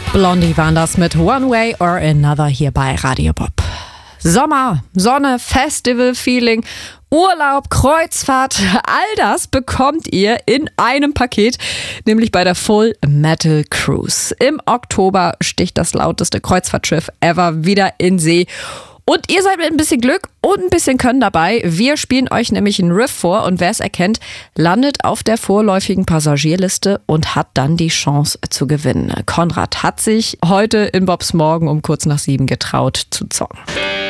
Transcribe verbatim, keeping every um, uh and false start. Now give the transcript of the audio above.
Blondie waren das mit One Way or Another hier bei Radio Bob. Sommer, Sonne, Festival-Feeling, Urlaub, Kreuzfahrt, all das bekommt ihr in einem Paket, nämlich bei der Full Metal Cruise. Im Oktober sticht das lauteste Kreuzfahrtschiff ever wieder in See. Und ihr seid mit ein bisschen Glück und ein bisschen Können dabei. Wir spielen euch nämlich einen Riff vor und wer es erkennt, landet auf der vorläufigen Passagierliste und hat dann die Chance zu gewinnen. Konrad hat sich heute in Bobs Morgen um kurz nach sieben getraut zu zocken.